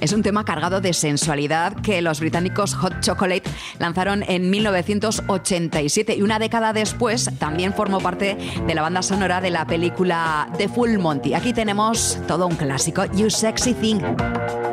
Es un tema cargado de sensualidad que los británicos Hot Chocolate lanzaron en 1987 y una década después también formó parte de la banda sonora de la película The Full Monty. Aquí tenemos todo un clásico, You Sexy Thing.